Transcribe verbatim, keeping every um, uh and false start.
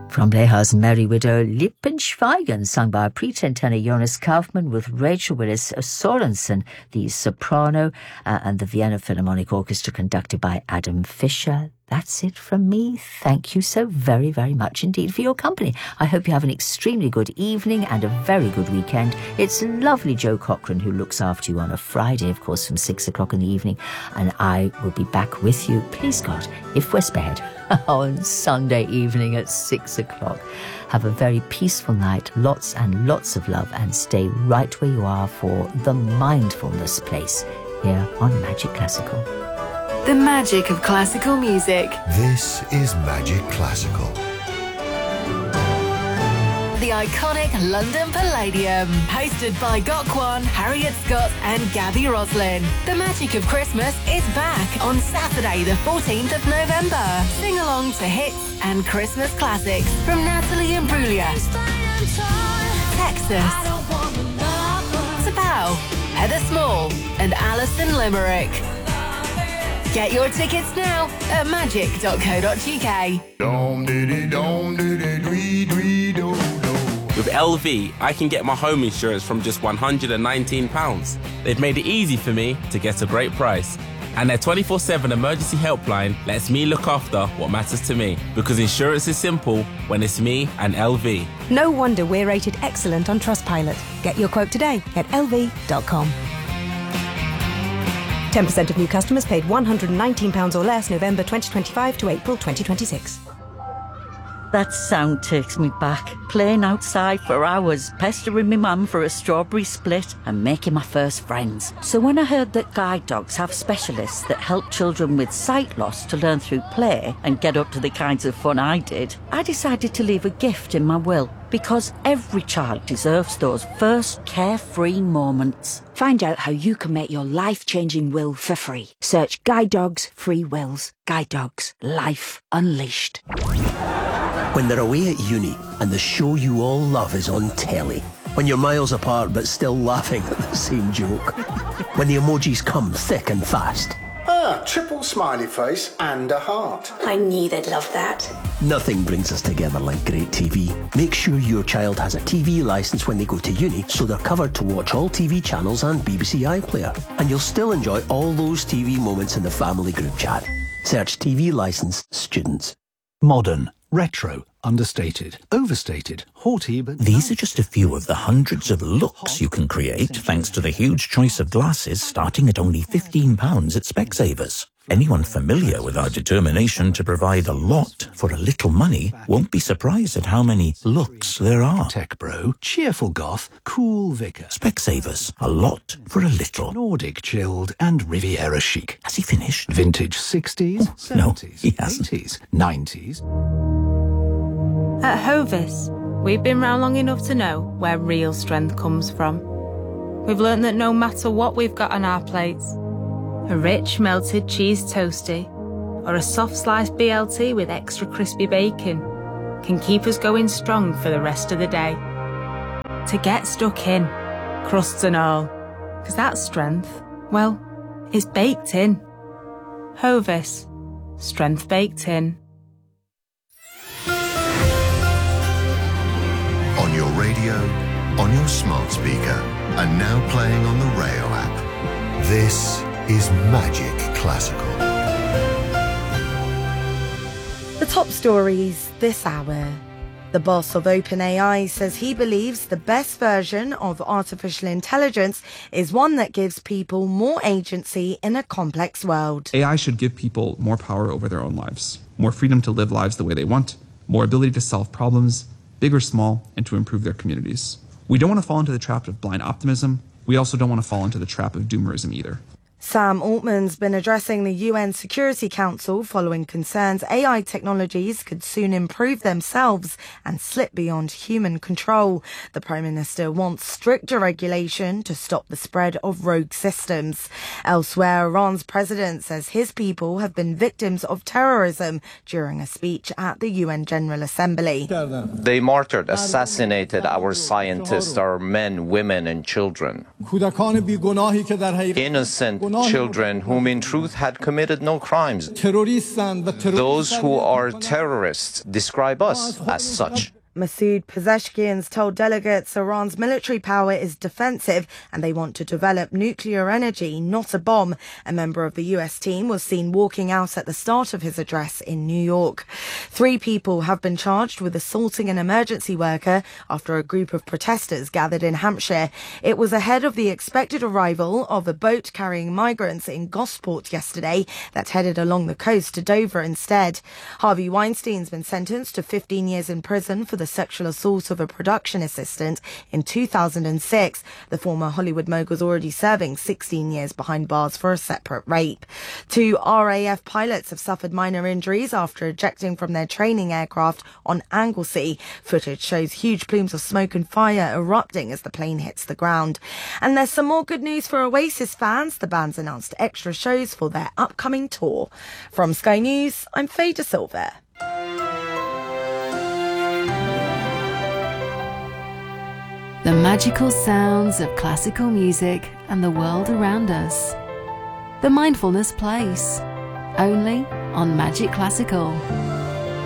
From Leha's Merry Widow, Lippenschweigen, sung by pretend tenor Jonas Kaufmann with Rachel Willis Sorensen, the soprano, uh, and the Vienna Philharmonic Orchestra conducted by Adam Fischer. That's it from me. Thank you so very, very much indeed for your company. I hope you have an extremely good evening and a very good weekend. It's lovely Joe Cochran who looks after you on a Friday, of course, from six o'clock in the evening. And I will be back with you, please God, if we're spared, on Sunday evening at six o'clock. Have a very peaceful night, lots and lots of love, and stay right where you are for the Mindfulness Place here on Magic Classical. The magic of classical music. This is Magic Classical. The iconic London Palladium, hosted by Gokwan, Harriet Scott and Gabby Roslin. The magic of Christmas is back on Saturday the fourteenth of November. Sing along to hits and Christmas classics from Natalie Imbruglia, Texas, Sabao, Heather Small and Alison Limerick. Get your tickets now at magic dot co dot uk. With L V, I can get my home insurance from just one hundred nineteen pounds. They've made it easy for me to get a great price. And their twenty-four seven emergency helpline lets me look after what matters to me. Because insurance is simple when it's me and L V. No wonder we're rated excellent on Trustpilot. Get your quote today at L V dot com. ten percent of new customers paid one hundred nineteen pounds or less November twenty twenty-five to April twenty twenty-six. That sound takes me back. Playing outside for hours, pestering my mum for a strawberry split and making my first friends. So when I heard that guide dogs have specialists that help children with sight loss to learn through play and get up to the kinds of fun I did, I decided to leave a gift in my will. Because every child deserves those first carefree moments. Find out how you can make your life-changing will for free. Search Guide Dogs Free Wills. Guide Dogs. Life Unleashed. When they're away at uni and the show you all love is on telly. When you're miles apart but still laughing at the same joke. When the emojis come thick and fast. Ah, triple smiley face and a heart. I knew they'd love that. Nothing brings us together like great T V. Make sure your child has a T V licence when they go to uni so they're covered to watch all T V channels and B B C iPlayer. And you'll still enjoy all those T V moments in the family group chat. Search T V licence students. Modern, retro, understated, overstated, haughty, but... These are just a few of the hundreds of looks you can create thanks to the huge choice of glasses starting at only fifteen pounds at Specsavers. Anyone familiar with our determination to provide a lot for a little money won't be surprised at how many looks there are. Tech bro, cheerful goth, cool vicar. Specsavers, a lot for a little. Nordic chilled and Riviera chic. Has he finished? Vintage sixties, oh, seventies, no, he hasn't. eighties, nineties. At Hovis, we've been round long enough to know where real strength comes from. We've learnt that no matter what we've got on our plates, a rich melted cheese toasty or a soft sliced B L T with extra crispy bacon can keep us going strong for the rest of the day. To get stuck in, crusts and all, because that strength, well, it's baked in. Hovis, strength baked in. On your radio, on your smart speaker, and now playing on the Rayo app. This is Magic Classical. The top stories this hour. The boss of OpenAI says he believes the best version of artificial intelligence is one that gives people more agency in a complex world. A I should give people more power over their own lives, more freedom to live lives the way they want, more ability to solve problems, big or small, and to improve their communities. We don't want to fall into the trap of blind optimism. We also don't want to fall into the trap of doomerism either. Sam Altman's been addressing the U N Security Council following concerns A I technologies could soon improve themselves and slip beyond human control. The Prime Minister wants stricter regulation to stop the spread of rogue systems. Elsewhere, Iran's president says his people have been victims of terrorism during a speech at the U N General Assembly. They martyred, assassinated our scientists, our men, women and children. Innocent children whom in truth had committed no crimes. Those who are terrorists describe us as such. Masoud Pezeshkian told delegates Iran's military power is defensive and they want to develop nuclear energy, not a bomb. A member of the U S team was seen walking out at the start of his address in New York. Three people have been charged with assaulting an emergency worker after a group of protesters gathered in Hampshire. It was ahead of the expected arrival of a boat carrying migrants in Gosport yesterday that headed along the coast to Dover instead. Harvey Weinstein's been sentenced to fifteen years in prison for the sexual assault of a production assistant in two thousand six. The former Hollywood mogul's already serving sixteen years behind bars for a separate rape. Two R A F pilots have suffered minor injuries after ejecting from their training aircraft on Anglesey. Footage shows huge plumes of smoke and fire erupting as the plane hits the ground. And there's some more good news for Oasis fans. The band's announced extra shows for their upcoming tour. From Sky News, I'm Faye De Silva. The magical sounds of classical music and the world around us. The Mindfulness Place, only on Magic Classical.